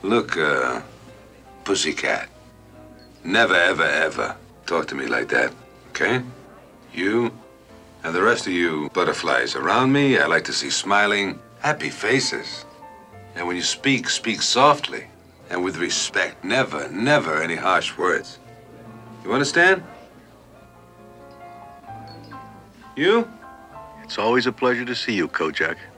Look, pussycat. Never, ever, ever talk to me like that, okay? You and the rest of you butterflies around me, I like to see smiling, happy faces. And when you speak, speak softly and with respect. Never, never any harsh words. You understand? You? It's always a pleasure to see you, Kojak.